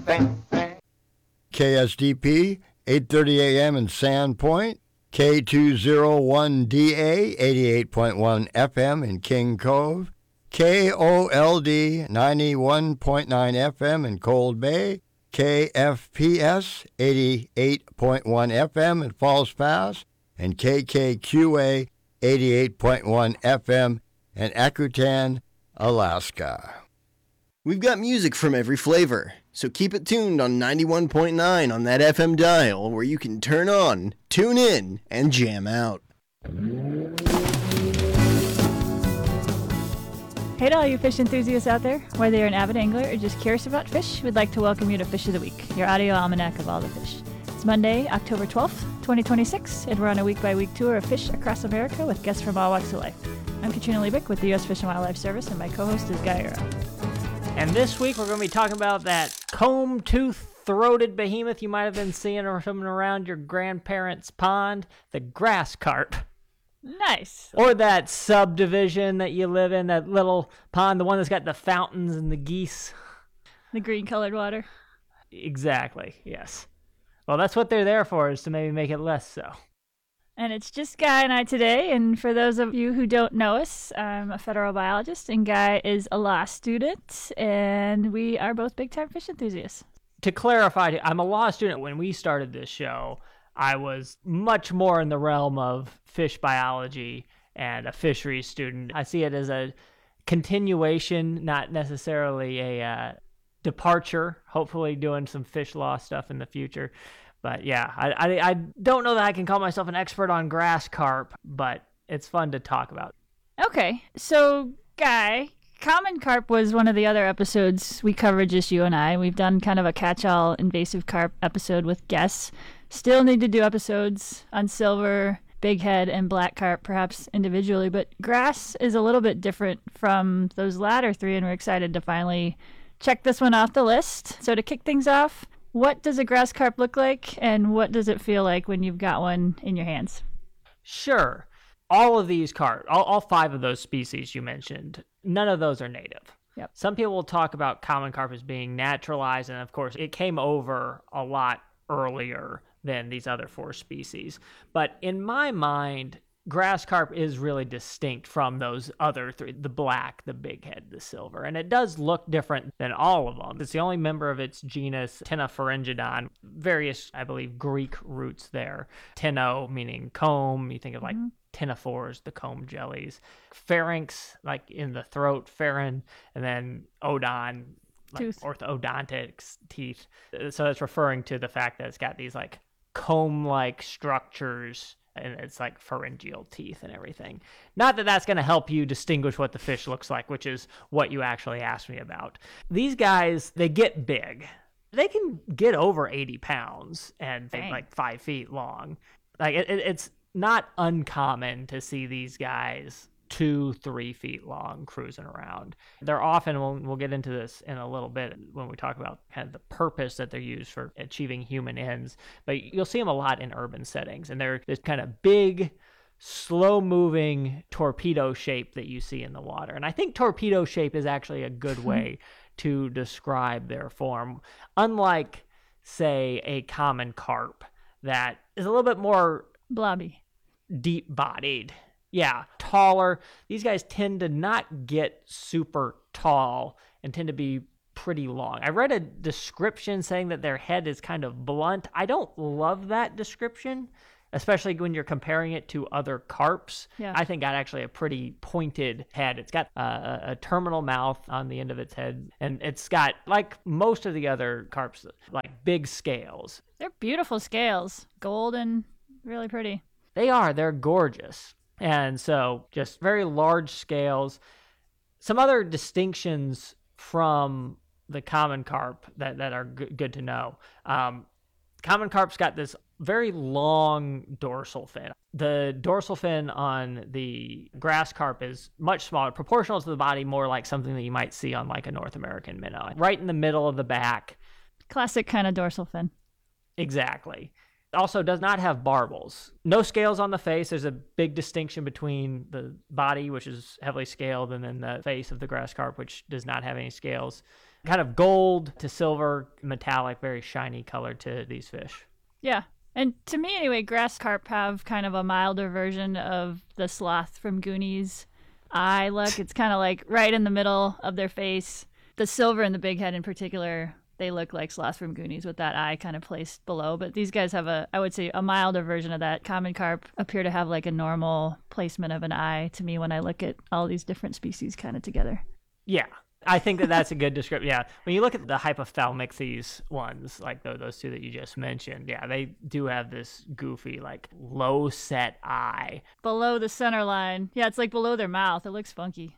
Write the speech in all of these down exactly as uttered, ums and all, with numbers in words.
K S D P, eight thirty a.m. in Sandpoint. K two oh one D A, eighty-eight point one F M in King Cove. K O L D, ninety-one point nine F M in Cold Bay. K F P S, eighty-eight point one F M in Falls Pass. And K K Q A, eighty-eight point one F M in Akutan, Alaska. We've got music from every flavor, so keep it tuned on ninety-one point nine on that F M dial where you can turn on, tune in, and jam out. Hey to all you fish enthusiasts out there, whether you're an avid angler or just curious about fish, we'd like to welcome you to Fish of the Week, your audio almanac of all the fish. It's Monday, October twelfth, twenty twenty-six, and we're on a week-by-week tour of fish across America with guests from all walks of life. I'm Katrina Liebig with the U S Fish and Wildlife Service, and my co-host is Guy Earl. And this week we're going to be talking about that comb-tooth-throated behemoth you might have been seeing or something around your grandparents' pond, the grass carp. Nice. Or that subdivision that you live in, that little pond, the one that's got the fountains and the geese. The green-colored water. Exactly, yes. Well, that's what they're there for, is to maybe make it less so. And it's just Guy and I today, and for those of you who don't know us, I'm a federal biologist, and Guy is a law student, and we are both big-time fish enthusiasts. To clarify, I'm a law student. When we started this show, I was much more in the realm of fish biology and a fisheries student. I see it as a continuation, not necessarily a uh, departure, hopefully doing some fish law stuff in the future. But yeah, I, I I don't know that I can call myself an expert on grass carp, but it's fun to talk about. Okay, so Guy, common carp was one of the other episodes we covered, just you and I. We've done kind of a catch-all invasive carp episode with guests. Still need to do episodes on silver, bighead, and black carp, perhaps individually, but grass is a little bit different from those latter three, and we're excited to finally check this one off the list. So to kick things off, what does a grass carp look like, and what does it feel like when you've got one in your hands? Sure. All of these carp, all, all five of those species you mentioned, none of those are native. Yep. Some people will talk about common carp as being naturalized, and of course it came over a lot earlier than these other four species. But in my mind, grass carp is really distinct from those other three, the black, the bighead, the silver. And it does look different than all of them. It's the only member of its genus Ctenopharyngidae, various, I believe, Greek roots there. Cteno meaning comb, you think of like mm-hmm. ctenophores, the comb jellies. Pharynx, like in the throat, pharon, and then odon, like Tooth. orthodontics, teeth. So it's referring to the fact that it's got these like comb-like structures, and it's like pharyngeal teeth and everything. Not that that's going to help you distinguish what the fish looks like, which is what you actually asked me about. These guys, they get big. They can get over eighty pounds and Dang. like five feet long. Like it, it, it's not uncommon to see these guys two, three feet long cruising around. They're often, we'll, we'll get into this in a little bit when we talk about kind of the purpose that they're used for achieving human ends, but you'll see them a lot in urban settings, and they're this kind of big, slow-moving torpedo shape that you see in the water. And I think torpedo shape is actually a good way to describe their form. Unlike, say, a common carp that is a little bit more blobby, deep-bodied. Yeah, taller. These guys tend to not get super tall and tend to be pretty long. I read a description saying that their head is kind of blunt. I don't love that description, especially when you're comparing it to other carps. Yeah. I think got actually a pretty pointed head. It's got a, a terminal mouth on the end of its head, and it's got, like most of the other carps, like big scales. They're beautiful scales, golden, really pretty. They are. They're gorgeous. And so just very large scales. Some other distinctions from the common carp that, that are g- good to know. Um, common carp's got this very long dorsal fin. The dorsal fin on the grass carp is much smaller, proportional to the body, more like something that you might see on like a North American minnow. Right in the middle of the back. Classic kind of dorsal fin. Exactly. Also does not have barbels. No scales on the face. There's a big distinction between the body, which is heavily scaled, and then the face of the grass carp, which does not have any scales. kind of gold to silver, metallic, very shiny color to these fish. Yeah. And to me, anyway, grass carp have kind of a milder version of the sloth from Goonies eye look. It's kind of like right in the middle of their face. The silver and the big head in particular, they look like sloth from Goonies with that eye kind of placed below. But these guys have a, I would say, a milder version of that. Common carp appear to have like a normal placement of an eye to me when I look at all these different species kind of together. Yeah. I think that that's a good description. Yeah, when you look at the hypophthalmixes ones, like those, those two that you just mentioned, yeah, they do have this goofy, like, low-set eye. Below the center line. Yeah, it's like below their mouth. It looks funky.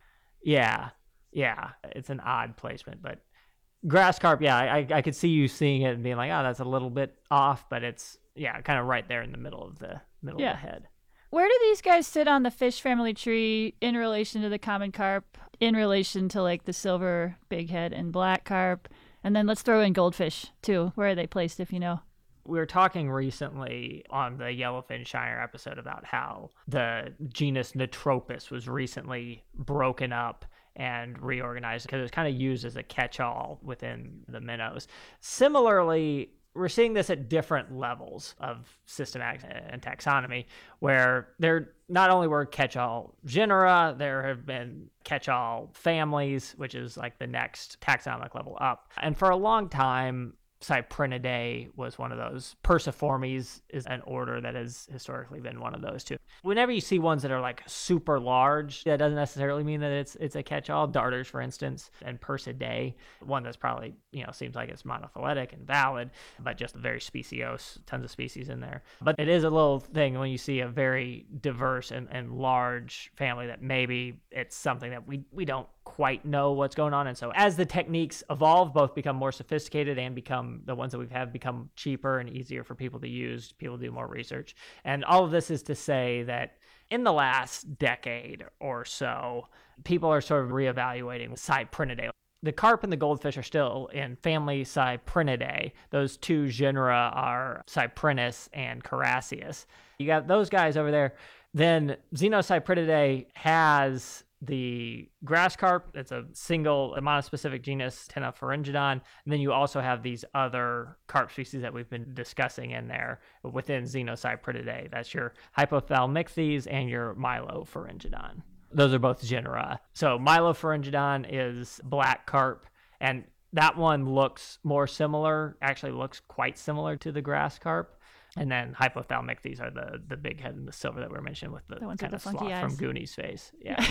Yeah, yeah, it's an odd placement, but grass carp, yeah, I, I could see you seeing it and being like, oh, that's a little bit off, but it's, yeah, kind of right there in the middle of the middle yeah. of the head. Where do these guys sit on the fish family tree in relation to the common carp, in relation to like the silver bighead and black carp? And then let's throw in goldfish too. Where are they placed, if you know? We were talking recently on the Yellowfin Shiner episode about how the genus Notropus was recently broken up and reorganized because it was kind of used as a catch-all within the minnows. Similarly, we're seeing this at different levels of systematic and taxonomy, where there not only were catch-all genera, there have been catch-all families, which is like the next taxonomic level up. And for a long time, Cyprinidae was one of those. Perciformes is an order that has historically been one of those too. Whenever you see ones that are like super large, that doesn't necessarily mean that it's it's a catch-all. Darters, for instance, and Percidae, one that's probably, you know, seems like it's monophyletic and valid, but just very speciose, tons of species in there. But it is a little thing when you see a very diverse and, and large family that maybe it's something that we, we don't quite know what's going on. And so as the techniques evolve, both become more sophisticated and become the ones that we've had become cheaper and easier for people to use, people do more research. And all of this is to say that in the last decade or so, people are sort of reevaluating Cyprinidae. The carp and the goldfish are still in family Cyprinidae. Those two genera are Cyprinus and Carassius. You got those guys over there. Then Xenocyprinidae has the grass carp. It's a single monospecific genus, Ctenopharyngodon. And then you also have these other carp species that we've been discussing in there within Xenocyprinidae. That's your Hypophthalmixes and your Myelopharyngodon. Those are both genera. So Myelopharyngodon is black carp, and that one looks more similar, actually looks quite similar to the grass carp. And then Hypophthalmixes are the the big head and the silver that we were mentioning with the, the ones kind with of the funky sloth eyes. from Goonies face. Yeah.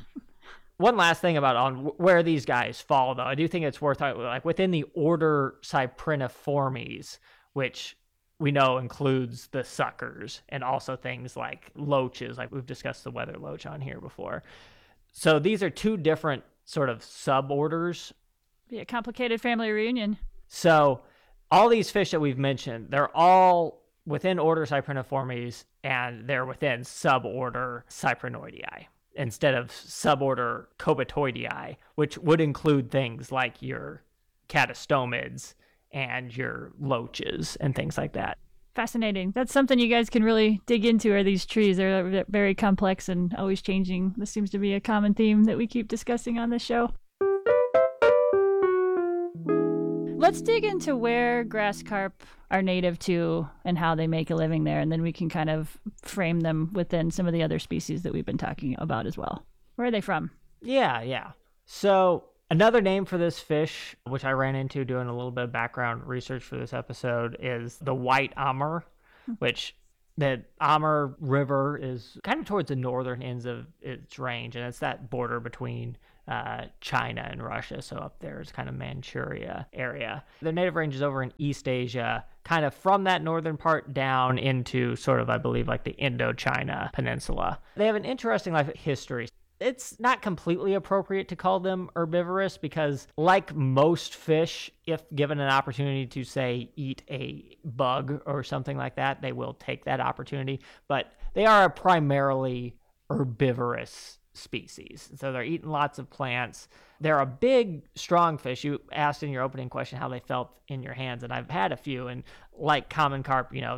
One last thing about on where these guys fall, though, I do think it's worth like within the order Cypriniformes, which we know includes the suckers and also things like loaches, like we've discussed the weather loach on here before. So these are two different sort of suborders. Be a complicated family reunion. So all these fish that we've mentioned, they're all within order Cypriniformes, and they're within suborder Cyprinoidea instead of suborder Cobatoidea, which would include things like your catastomids and your loaches and things like that. Fascinating. That's something you guys can really dig into, are these trees. They're very complex and always changing. This seems to be a common theme that we keep discussing on this show. Let's dig into where grass carp are native to and how they make a living there, and then we can kind of frame them within some of the other species that we've been talking about as well. Where are they from? Yeah, yeah. So another name for this fish, which I ran into doing a little bit of background research for this episode, is the white Amur, which the Amur River is kind of towards the northern ends of its range, and it's that border between uh, China and Russia. So up there is kind of Manchuria area. Their native range is over in East Asia, kind of from that northern part down into sort of, I believe, like the Indochina Peninsula. They have an interesting life history. It's not completely appropriate to call them herbivorous because, like most fish, if given an opportunity to, say, eat a bug or something like that, they will take that opportunity. But they are a primarily herbivorous species. So they're eating lots of plants. They're a big, strong fish. You asked in your opening question how they felt in your hands, and I've had a few. And like common carp, you know, they're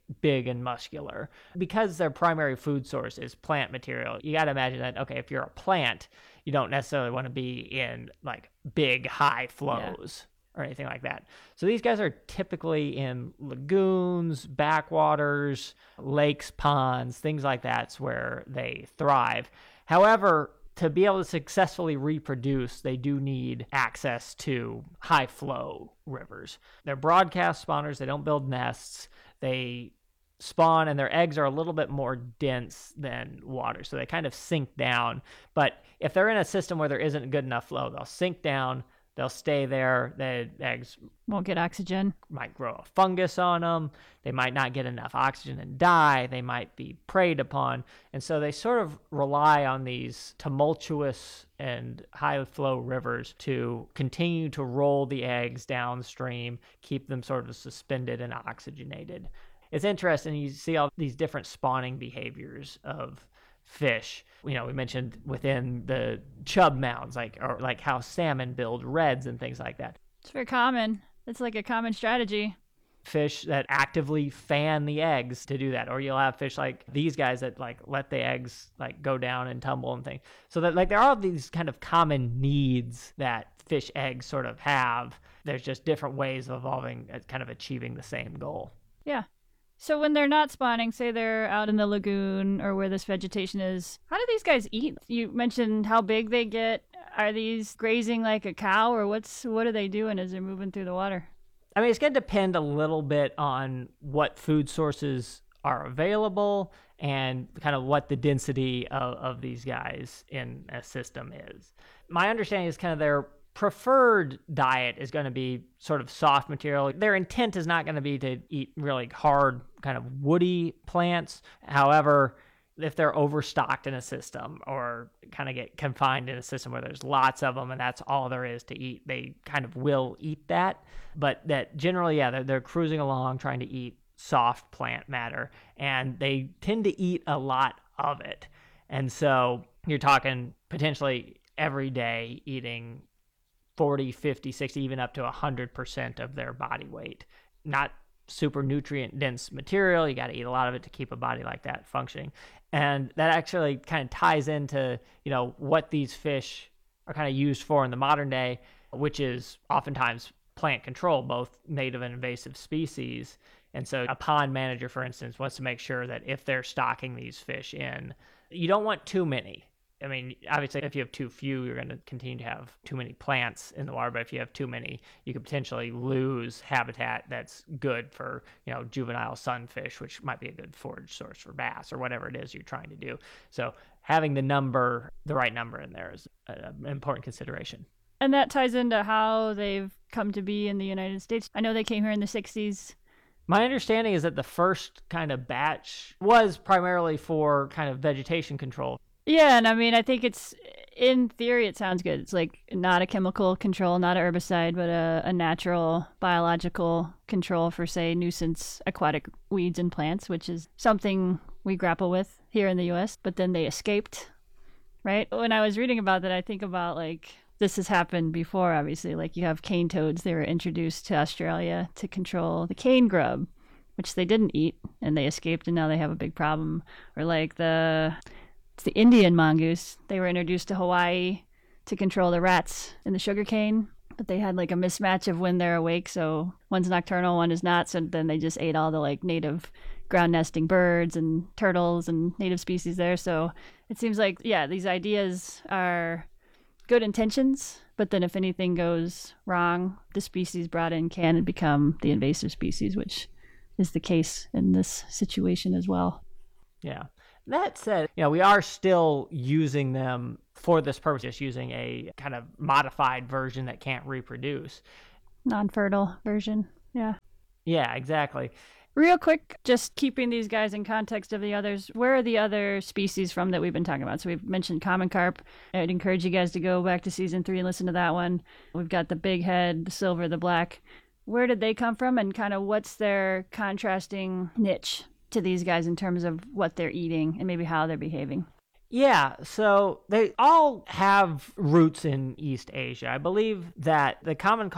big and muscular. Because their primary food source is plant material, you got to imagine that, okay, if you're a plant, you don't necessarily want to be in like big, high flows. Yeah. Or anything like that. So these guys are typically in lagoons, backwaters, lakes, ponds, things like that's where they thrive. However, to be able to successfully reproduce, they do need access to high flow rivers. They're broadcast spawners. They don't build nests. They spawn and their eggs are a little bit more dense than water. So they kind of sink down. But if they're in a system where there isn't good enough flow, they'll sink down. They'll stay there. The eggs won't get oxygen. Might grow a fungus on them. They might not get enough oxygen and die. They might be preyed upon. And so they sort of rely on these tumultuous and high flow rivers to continue to roll the eggs downstream, keep them sort of suspended and oxygenated. It's interesting. You see all these different spawning behaviors of fish. You know, we mentioned within the chub mounds, like or like how salmon build redds and things like that. It's very common. It's like a common strategy. Fish that actively fan the eggs to do that, or you'll have fish like these guys that like let the eggs like go down and tumble and things. So that like there are these kind of common needs that fish eggs sort of have. There's just different ways of evolving at kind of achieving the same goal. Yeah. So when they're not spawning, say they're out in the lagoon or where this vegetation is, how do these guys eat? You mentioned how big they get. Are these grazing like a cow, or what's what are they doing as they're moving through the water? I mean, it's going to depend a little bit on what food sources are available and kind of what the density of, of these guys in a system is. My understanding is kind of their preferred diet is going to be sort of soft material. Their intent is not going to be to eat really hard, kind of woody plants. However, if they're overstocked in a system or kind of get confined in a system where there's lots of them and that's all there is to eat, they kind of will eat that. But that generally, yeah, they're, they're cruising along trying to eat soft plant matter, and they tend to eat a lot of it. And so you're talking potentially every day eating forty, fifty, sixty, even up to one hundred percent of their body weight. Not super nutrient dense material. You got to eat a lot of it to keep a body like that functioning. And that actually kind of ties into, you know, what these fish are kind of used for in the modern day, which is oftentimes plant control, both native and invasive species. And so a pond manager, for instance, wants to make sure that if they're stocking these fish in, you don't want too many. I mean, obviously, if you have too few, you're going to continue to have too many plants in the water. But if you have too many, you could potentially lose habitat that's good for, you know, juvenile sunfish, which might be a good forage source for bass or whatever it is you're trying to do. So having the number, the right number in there is an important consideration. And that ties into how they've come to be in the United States. I know they came here in the sixties. My understanding is that the first kind of batch was primarily for kind of vegetation control. Yeah, and I mean, I think it's, in theory, it sounds good. It's like not a chemical control, not a herbicide, but a, a natural biological control for, say, nuisance aquatic weeds and plants, which is something we grapple with here in the U S. But then they escaped, right? When I was reading about that, I think about, like, this has happened before, obviously. Like, you have cane toads. They were introduced to Australia to control the cane grub, which they didn't eat, and they escaped, and now they have a big problem. Or, like, the... It's the Indian mongoose. They were introduced to Hawaii to control the rats in the sugarcane, but they had like a mismatch of when they're awake. So one's nocturnal, one is not. So then they just ate all the like native ground nesting birds and turtles and native species there. So it seems like, yeah, these ideas are good intentions, but then if anything goes wrong, the species brought in can become the invasive species, which is the case in this situation as well. Yeah. That said, you know, we are still using them for this purpose, just using a kind of modified version that can't reproduce. Non-fertile version, yeah. Yeah, exactly. Real quick, just keeping these guys in context of the others, where are the other species from that we've been talking about? So we've mentioned common carp. I'd encourage you guys to go back to season three and listen to that one. We've got the big head, the silver, the black. Where did they come from, and kind of what's their contrasting niche to these guys in terms of what they're eating and maybe how they're behaving? Yeah, so they all have roots in East Asia. I believe that the common carp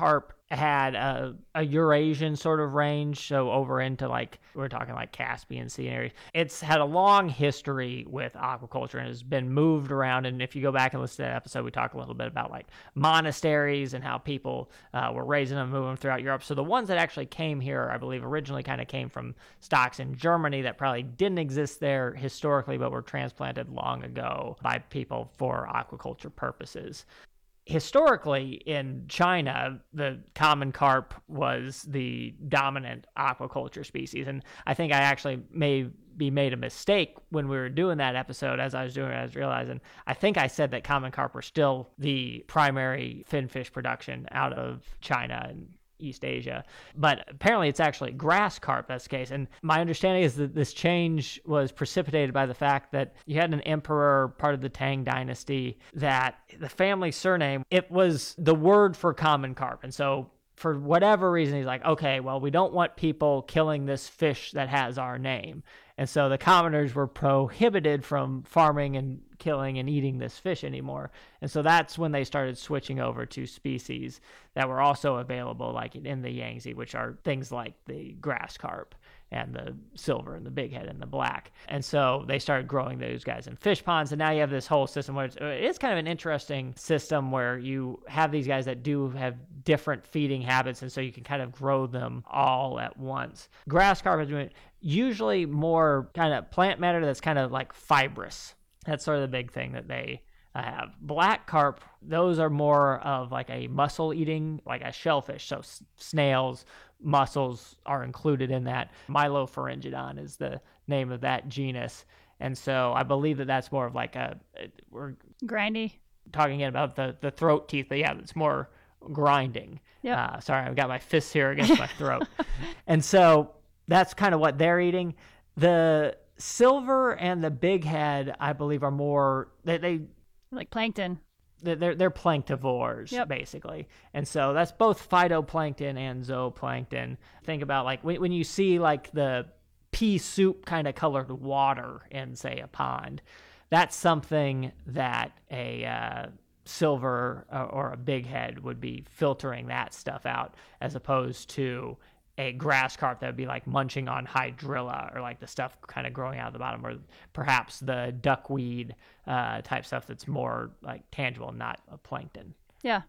had a, a Eurasian sort of range, so over into like, we're talking like Caspian Sea areas. It's had a long history with aquaculture and has been moved around. And if you go back and listen to that episode, we talk a little bit about like monasteries and how people uh, were raising them, moving them throughout Europe. So the ones that actually came here, I believe, originally kind of came from stocks in Germany that probably didn't exist there historically, but were transplanted long ago by people for aquaculture purposes. Historically, in China, the common carp was the dominant aquaculture species. And I think I actually may be made a mistake when we were doing that episode. As I was doing it, I was realizing, I think I said that common carp were still the primary finfish production out of China and East Asia. But apparently it's actually grass carp that's the case. And my understanding is that this change was precipitated by the fact that you had an emperor, part of the Tang dynasty, that the family surname, it was the word for common carp. And so for whatever reason, he's like, okay, well, we don't want people killing this fish that has our name. And so the commoners were prohibited from farming and killing and eating this fish anymore. And so that's when they started switching over to species that were also available, like in the Yangtze, which are things like the grass carp and the silver and the bighead and the black. And so they started growing those guys in fish ponds. And now you have this whole system where it's, it's kind of an interesting system where you have these guys that do have different feeding habits. And so you can kind of grow them all at once. Grass carp is doing usually more kind of plant matter that's kind of like fibrous. That's sort of the big thing that they uh, have. Black carp, those are more of like a mussel eating, like a shellfish. So s- snails, mussels are included in that. Milopharyngedon is the name of that genus. And so I believe that that's more of like a, we're Grindy. talking about the, the throat teeth, but yeah, it's more grinding. Yeah. Uh, sorry, I've got my fists here against my throat. And so that's kind of what they're eating. The silver and the bighead, I believe, are more, they, they Like plankton. they're they're planktivores, Yep. basically. And so that's both phytoplankton and zooplankton. Think about like when, when you see like the pea soup kind of colored water in, say, a pond, that's something that a uh, silver uh, or a bighead would be filtering that stuff out, as opposed to a grass carp that would be like munching on hydrilla or like the stuff kind of growing out of the bottom, or perhaps the duckweed uh, type stuff that's more like tangible, not a plankton. Yeah.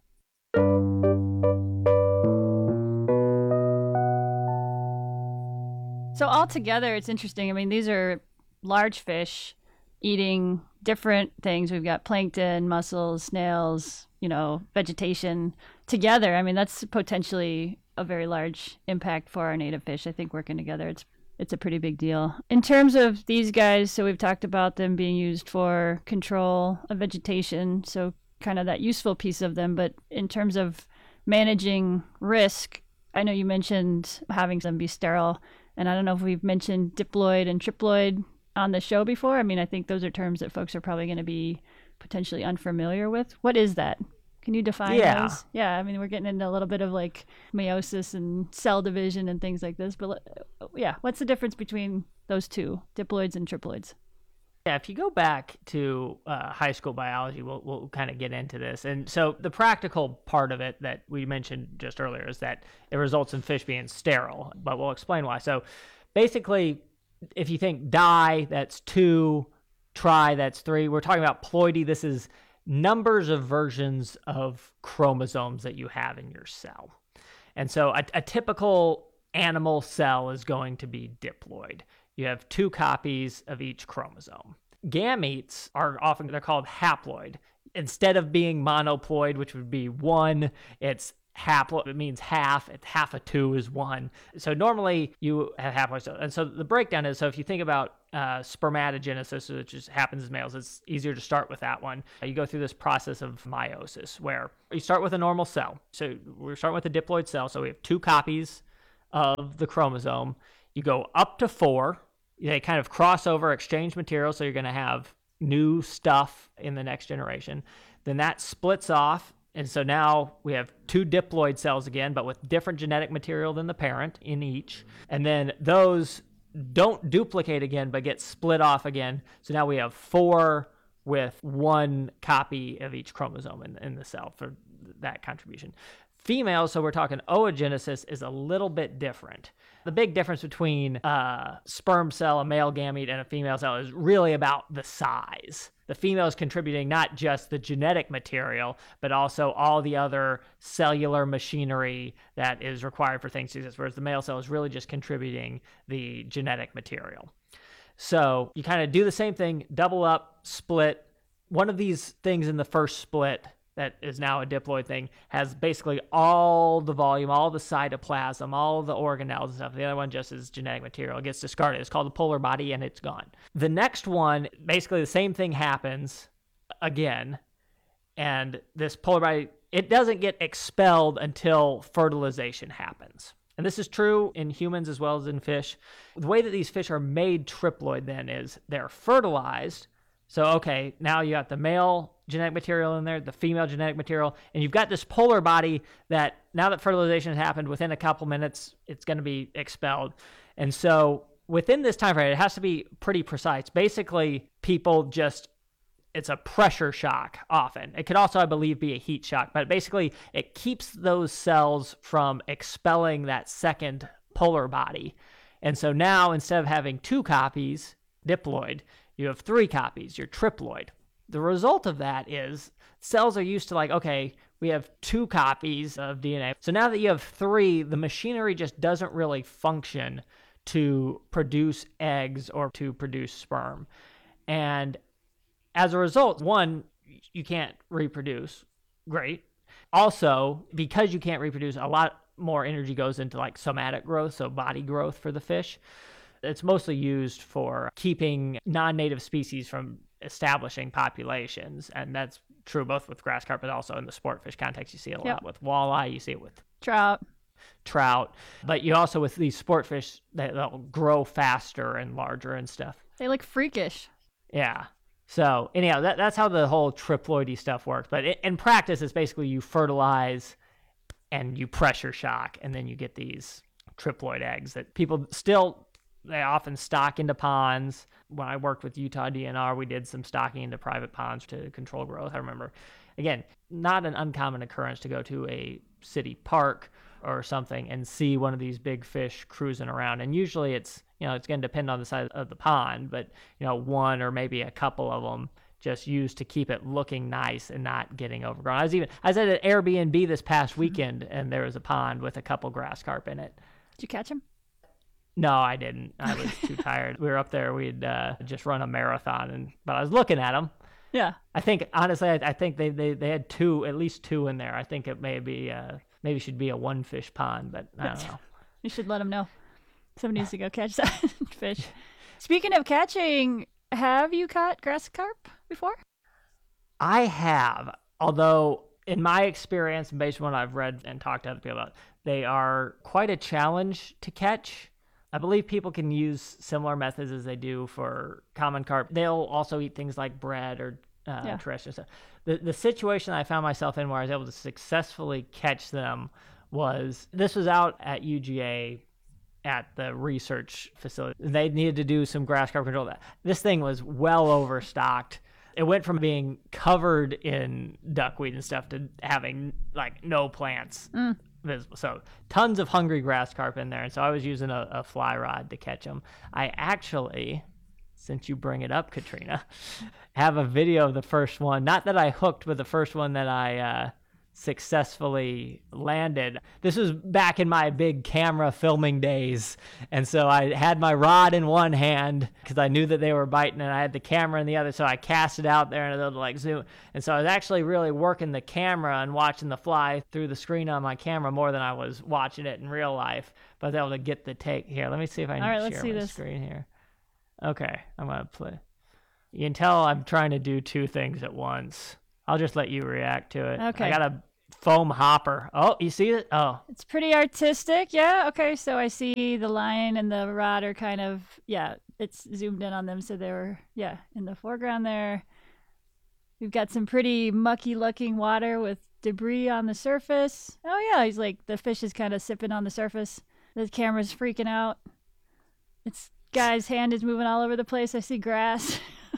So altogether, it's interesting. I mean, these are large fish eating different things. We've got plankton, mussels, snails, you know, vegetation together. I mean, that's potentially a very large impact for our native fish. I think working together, it's it's a pretty big deal. In terms of these guys, so we've talked about them being used for control of vegetation, so kind of that useful piece of them. But in terms of managing risk, I know you mentioned having them be sterile, and I don't know if we've mentioned diploid and triploid on the show before. I mean, I think those are terms that folks are probably going to be potentially unfamiliar with. What is that? Can you define Yeah. those? Yeah, I mean, we're getting into a little bit of like meiosis and cell division and things like this. But let- yeah, what's the difference between those two, diploids and triploids? Yeah, if you go back to uh, high school biology, we'll we'll kind of get into this. And so the practical part of it that we mentioned just earlier is that it results in fish being sterile, but we'll explain why. So basically, if you think di, that's two, tri, that's three. We're talking about ploidy. This is numbers of versions of chromosomes that you have in your cell. And so a, a typical animal cell is going to be diploid. You have two copies of each chromosome. Gametes are often, they're called haploid. Instead of being monoploid, which would be one, it's haploid. It means half. It's half of two is one. So normally you have haploid. And so the breakdown is, so if you think about uh, spermatogenesis, which is, happens in males, it's easier to start with that one. You go through this process of meiosis where you start with a normal cell. So we're starting with a diploid cell. So we have two copies of the chromosome. You go up to four. They kind of cross over, exchange material. So you're going to have new stuff in the next generation. Then that splits off. And so now we have two diploid cells again, but with different genetic material than the parent in each. And then those don't duplicate again, but get split off again. So now we have four with one copy of each chromosome in, in the cell for that contribution. Females, so we're talking oogenesis, is a little bit different. The big difference between a sperm cell, a male gamete, and a female cell is really about the size. The female is contributing not just the genetic material, but also all the other cellular machinery that is required for things to exist, whereas the male cell is really just contributing the genetic material. So you kind of do the same thing, double up, split. One of these things in the first split that is now a diploid thing has basically all the volume, all the cytoplasm, all the organelles and stuff. The other one just is genetic material. It gets discarded. It's called the polar body, and it's gone. The next one, basically the same thing happens again, and this polar body, it doesn't get expelled until fertilization happens. And this is true in humans as well as in fish. The way that these fish are made triploid then is they're fertilized. So, okay, now you got the male genetic material in there, the female genetic material, and you've got this polar body that now that fertilization has happened, within a couple minutes, it's going to be expelled. And so within this time frame, it has to be pretty precise. Basically, people just, it's a pressure shock often. It could also, I believe, be a heat shock, but basically it keeps those cells from expelling that second polar body. And so now instead of having two copies, diploid, you have three copies, you're triploid. The result of that is cells are used to like, okay, we have two copies of D N A. So now that you have three, the machinery just doesn't really function to produce eggs or to produce sperm. And as a result, one, you can't reproduce. Great. Also, because you can't reproduce, a lot more energy goes into like somatic growth, so body growth for the fish. It's mostly used for keeping non-native species from establishing populations, and that's true both with grass carp, but also in the sport fish context. You see it a Yep. lot with walleye, you see it with Trout. trout, but you also with these sport fish, they, they'll grow faster and larger and stuff. They look freakish. Yeah. So anyhow, that, that's how the whole triploidy stuff works. But in, in practice, it's basically you fertilize and you pressure shock, and then you get these triploid eggs that people still, they often stock into ponds. When I worked with Utah D N R, we did some stocking into private ponds to control growth. I remember, again, not an uncommon occurrence to go to a city park or something and see one of these big fish cruising around. And usually it's, you know, it's going to depend on the size of the pond, but, you know, one or maybe a couple of them just used to keep it looking nice and not getting overgrown. I was even, I was at an Airbnb this past weekend, and there was a pond with a couple grass carp in it. Did you catch them? No, I didn't. I was too tired. We were up there. We'd uh, just run a marathon, and but I was looking at them. Yeah. I think, honestly, I, I think they, they, they had two, at least two in there. I think it may be, uh, maybe should be a one fish pond, but I don't know. You should let them know. Somebody needs to go catch that fish. Speaking of catching, have you caught grass carp before? I have, although in my experience, based on what I've read and talked to other people about, they are quite a challenge to catch. I believe people can use similar methods as they do for common carp. They'll also eat things like bread or uh, Yeah. terrestrial stuff. The, the situation I found myself in where I was able to successfully catch them was, this was out at U G A at the research facility. They needed to do some grass carp control. This thing was well overstocked. It went from being covered in duckweed and stuff to having like no plants Mm. visible. So tons of hungry grass carp in there. And so I was using a, a fly rod to catch them. I actually, since you bring it up, Katrina, have a video of the first one. Not that I hooked, but the first one that I uh, successfully landed. This was back in my big camera filming days. And so I had my rod in one hand because I knew that they were biting, and I had the camera in the other. So I cast it out there and it'll like zoom. And so I was actually really working the camera and watching the fly through the screen on my camera more than I was watching it in real life. But I was able to get the take. Here, let me see if I can All right, share let's see my this. screen here. Okay, I'm going to play. You can tell I'm trying to do two things at once. I'll just let you react to it. Okay. I got a foam hopper. Oh, you see it? Oh, It's pretty artistic. Yeah. Okay. So I see the line and the rod are kind of, yeah, it's zoomed in on them. So they were, yeah, in the foreground there. We've got some pretty mucky looking water with debris on the surface. Oh, yeah. He's like, the fish is kind of sipping on the surface. The camera's freaking out. It's guy's hand is moving all over the place. I see grass.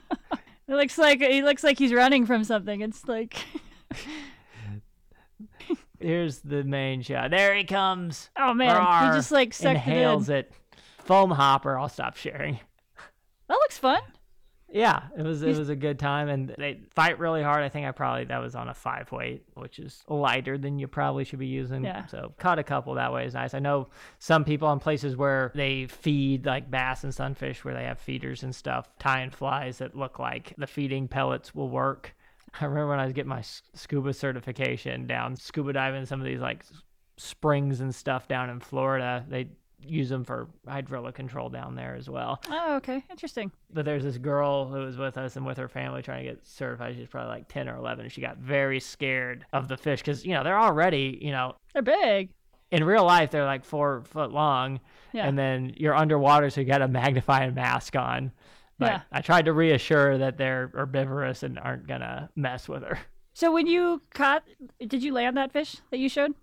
It looks like he looks like he's running from something. It's like Here's the main shot. There he comes. Oh man, Rawr. he just like sucked Inhales it in. it. Foam hopper. I'll stop sharing. That looks fun. Yeah, it was it was a good time, and they fight really hard. I think I probably that was on a five weight, which is lighter than you probably should be using. Yeah. So caught a couple that way is nice. I know some people in places where they feed like bass and sunfish, where they have feeders and stuff, tying flies that look like the feeding pellets will work. I remember when I was getting my s- scuba certification down scuba diving in some of these like s- springs and stuff down in Florida. They use them for hydraulic control down there as well. Oh, okay. Interesting. But there's this girl who was with us and with her family trying to get certified. She's probably like ten or eleven. And she got very scared of the fish because, you know, they're already, you know, They're big. in real life, they're like four foot long. Yeah. And then you're underwater, so you got a magnifying mask on. But Yeah. I tried to reassure that they're herbivorous and aren't going to mess with her. So when you caught, did you land that fish that you showed?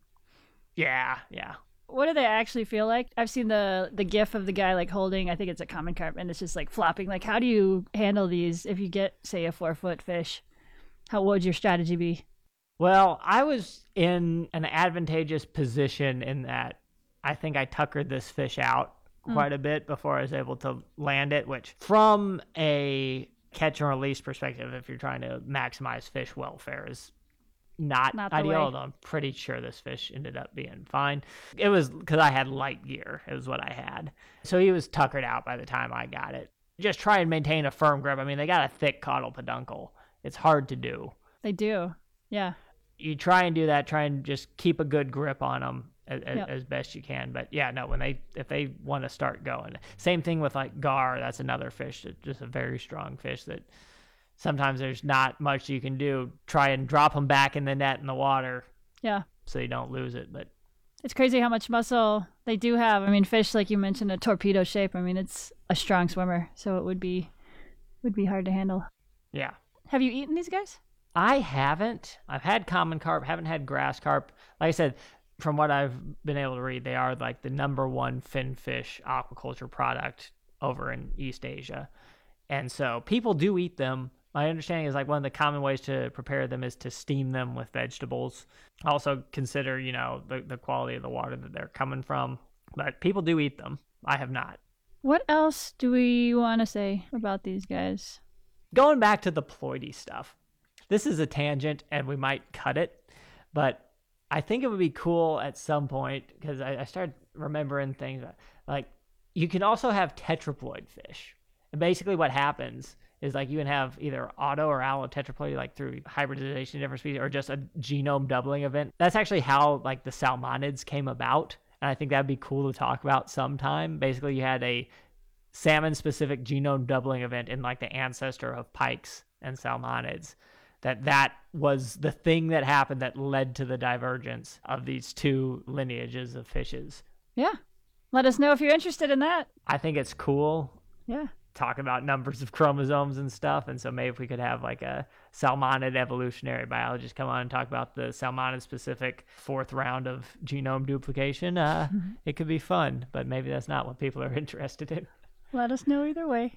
Yeah, yeah. What do they actually feel like? I've seen the the gif of the guy like holding, I think it's a common carp, and it's just like flopping. Like, how do you handle these if you get, say, a four foot fish? How what would your strategy be? Well, I was in an advantageous position in that I think I tuckered this fish out quite a bit before I was able to land it, which from a catch and release perspective, if you're trying to maximize fish welfare, is not, Not the ideal, way. although I'm pretty sure this fish ended up being fine. It was because I had light gear, it was what I had. So he was tuckered out by the time I got it. Just try and maintain a firm grip. I mean, they got a thick caudal peduncle. It's hard to do. They do. Yeah. You try and do that, try and just keep a good grip on them as, Yep. as best you can. But yeah, no, when they, if they want to start going, same thing with like gar, that's another fish, that just a very strong fish that sometimes there's not much you can do. Try and drop them back in the net in the water Yeah. so you don't lose it. But It's crazy how much muscle they do have. I mean, fish, like you mentioned, a torpedo shape. I mean, it's a strong swimmer, so it would be would be hard to handle. yeah. Have you eaten these guys? I haven't. I've had common carp, haven't had grass carp. Like I said, from what I've been able to read, they are like the number one fin fish aquaculture product over in East Asia. And so people do eat them. My understanding is like one of the common ways to prepare them is to steam them with vegetables. Also consider, you know, the, the quality of the water that they're coming from. But people do eat them. I have not. What else do we want to say about these guys? Going back to the ploidy stuff, this is a tangent and we might cut it, but I think it would be cool at some point because I, I started remembering things like you can also have tetraploid fish. And basically what happens is like you can have either auto or allotetraploid, like through hybridization of different species, or just a genome doubling event. That's actually how like the salmonids came about. And I think that'd be cool to talk about sometime. Basically you had a salmon specific genome doubling event in like the ancestor of pikes and salmonids. That that was the thing that happened that led to the divergence of these two lineages of fishes. Yeah. Let us know if you're interested in that. I think it's cool. Yeah. Talk about numbers of chromosomes and stuff. And so maybe if we could have like a salmonid evolutionary biologist come on and talk about the salmonid specific fourth round of genome duplication, uh, it could be fun, but maybe that's not what people are interested in. Let us know either way.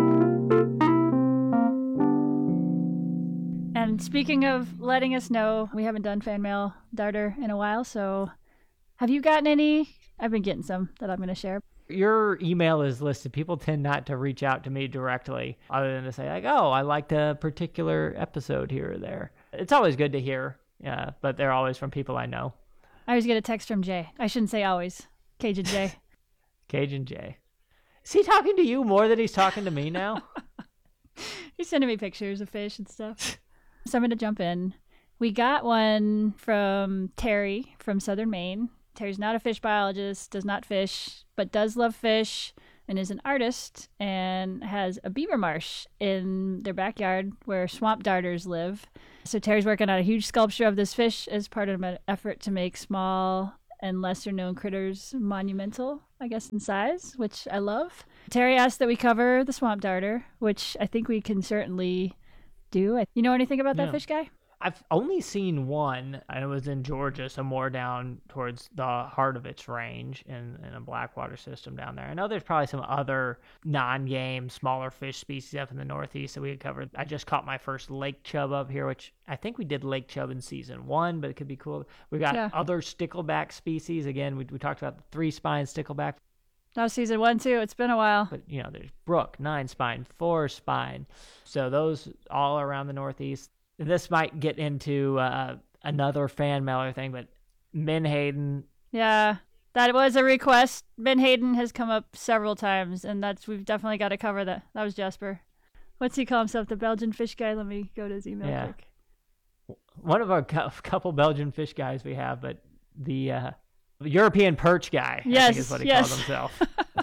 And speaking of letting us know, we haven't done fan mail darter in a while, so have you gotten any? I've been getting some that I'm going to share. Your email is listed. People tend not to reach out to me directly other than to say like, oh, I liked a particular episode here or there. It's always good to hear, yeah, but they're always from people I know. I always get a text from Jay. I shouldn't say always. Cajun Jay. Cajun Jay. Is he talking to you more than he's talking to me now? He's sending me pictures of fish and stuff. So I'm going to jump in. We got one from Terry from Southern Maine. Terry's not a fish biologist, does not fish, but does love fish and is an artist and has a beaver marsh in their backyard where swamp darters live. So Terry's working on a huge sculpture of this fish as part of an effort to make small and lesser known critters monumental, I guess, in size, which I love. Terry asked that we cover the swamp darter, which I think we can certainly do. You know anything about that Yeah. fish guy? I've only seen one, and it was in Georgia, so more down towards the heart of its range in, in a Blackwater system down there. I know there's probably some other non-game, smaller fish species up in the Northeast that we had covered. I just caught my first lake chub up here, which I think we did lake chub in season one, but it could be cool. We got Yeah. other stickleback species. Again, we, we talked about the three-spine stickleback, That was season one, too. It's been a while. but, you know, there's brook, nine-spine, four-spine. So those all around the Northeast. This might get into uh, another fan mailer thing, but Menhaden, Yeah, that was a request. Ben Hayden has come up several times, and that's we've definitely got to cover that. That was Jasper. What's he call himself? The Belgian fish guy? Let me go to his email Yeah. quick. one of our cou- couple Belgian fish guys we have, but the uh, European perch guy, I Yes, think is what he yes. calls himself.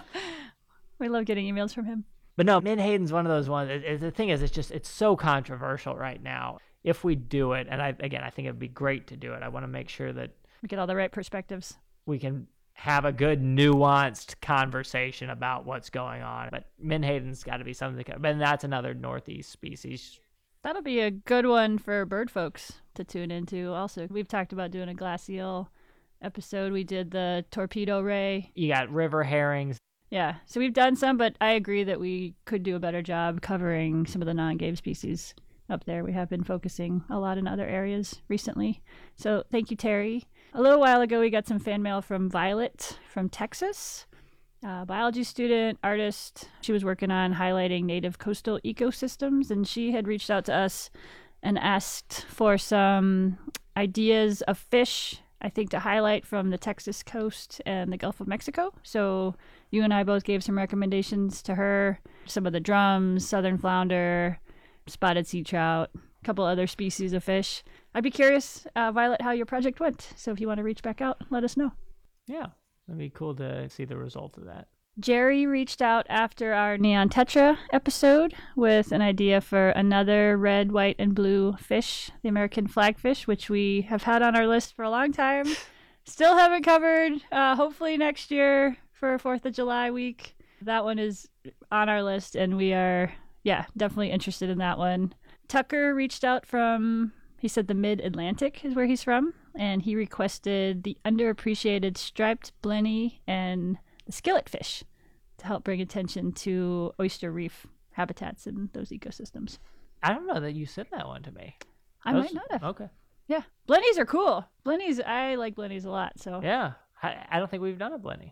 We love getting emails from him. But no, Menhaden's one of those ones. It, it, the thing is, it's just it's so controversial right now. If we do it, and I again, I think it'd be great to do it. I want to make sure that We get all the right perspectives. we can have a good nuanced conversation about what's going on. But Menhaden's got to be something. To, but that's another Northeast species. That'll be a good one for bird folks to tune into. Also, we've talked about doing a glass eel episode. We did the torpedo ray. You got river herrings. Yeah, so we've done some, but I agree that we could do a better job covering some of the non-game species up there. We have been focusing a lot in other areas recently. So thank you, Terry. A little while ago, we got some fan mail from Violet from Texas, a biology student, artist. She was working on highlighting native coastal ecosystems, and she had reached out to us and asked for some ideas of fish, I think, to highlight from the Texas coast and the Gulf of Mexico. So you and I both gave some recommendations to her. Some of the drums, southern flounder, spotted sea trout, a couple other species of fish. I'd be curious, uh, Violet, how your project went. So if you want to reach back out, let us know. Yeah, it'd be cool to see the result of that. Jerry reached out after our Neon Tetra episode with an idea for another red, white, and blue fish, the American flagfish, which we have had on our list for a long time. Still haven't covered. Uh, hopefully next year for fourth of July week. That one is on our list, and we are, yeah, definitely interested in that one. Tucker reached out from, he said the Mid-Atlantic is where he's from, and he requested the underappreciated striped blenny and the skillet fish to help bring attention to oyster reef habitats in those ecosystems. I don't know that you said that one to me. I Those- might not have. Okay. Yeah. Blennies are cool. Blennies, I like blennies a lot, so Yeah, I, I don't think we've done a Blenny.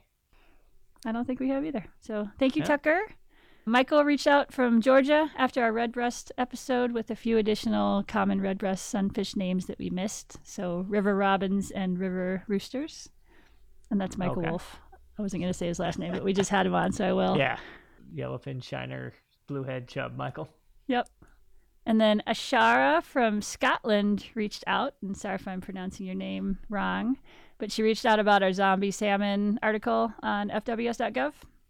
I don't think we have either. So thank you, Yeah. Tucker. Michael reached out from Georgia after our redbreast episode with a few additional common redbreast sunfish names that we missed. So river robins and river roosters. And that's Michael Okay. Wolf. I wasn't going to say his last name, but we just had him on, so I will. Yeah, yellowfin shiner, bluehead chub, Michael. Yep. And then Ashara from Scotland reached out, and sorry if I'm pronouncing your name wrong, but she reached out about our zombie salmon article on F W S dot gov.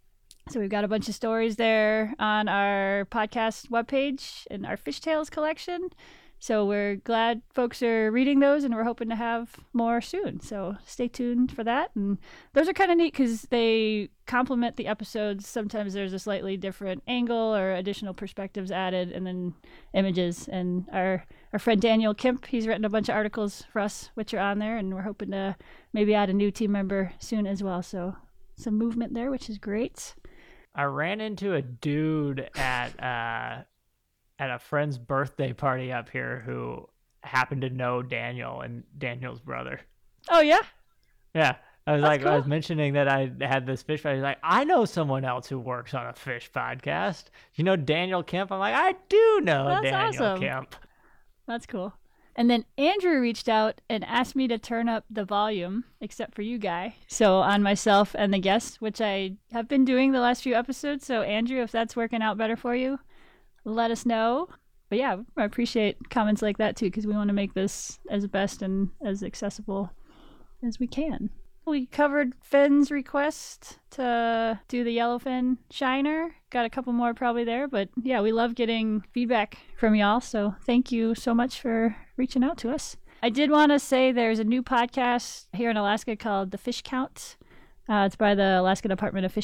So we've got a bunch of stories there on our podcast webpage and our Fish Tales collection. So we're glad folks are reading those, and we're hoping to have more soon. So stay tuned for that. And those are kind of neat because they complement the episodes. Sometimes there's a slightly different angle or additional perspectives added, and then images. And our, our friend Daniel Kemp, he's written a bunch of articles for us, which are on there, and we're hoping to maybe add a new team member soon as well. So some movement there, which is great. I ran into a dude at uh, at a friend's birthday party up here who happened to know Daniel and Daniel's brother. Oh, yeah? Yeah. I was That's like, I was cool. mentioning that I had this fish. He's like, I know someone else who works on a fish podcast. You know Daniel Kemp? I'm like, I do know That's Daniel awesome. Kemp. That's cool. And then Andrew reached out and asked me to turn up the volume, except for you, Guy. So on myself and the guests, which I have been doing the last few episodes. So Andrew, if that's working out better for you, let us know. But yeah, I appreciate comments like that too, because we want to make this as best and as accessible as we can. We covered Finn's request to do the yellowfin shiner. Got a couple more probably there, but yeah, we love getting feedback from y'all. So thank you so much for reaching out to us. I did want to say there's a new podcast here in Alaska called The Fish Count. Uh, it's by the Alaska Department of Fish